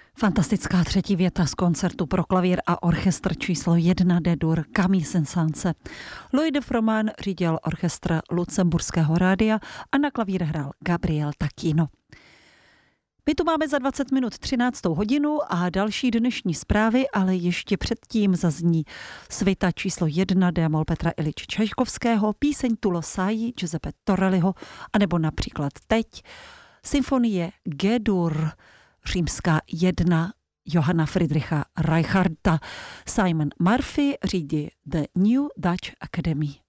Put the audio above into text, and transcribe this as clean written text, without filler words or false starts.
Fantastická třetí věta z koncertu pro klavír a orchestr číslo 1 D-dur Camille Saint-Saëns. Louis de Froment řídil orchestr Lucemburského rádia a na klavír hrál Gabriel Takino. My tu máme za 20 minut 13. hodinu a další dnešní zprávy, ale ještě předtím zazní svita číslo 1 D-moll Petra Iljiče Čajkovského, píseň Tu lo sai Giuseppe Torelliho, anebo například teď symfonie G-dur římská 1 Johanna Friedricha Reicharda. Simon Murphy řídí The New Dutch Academy.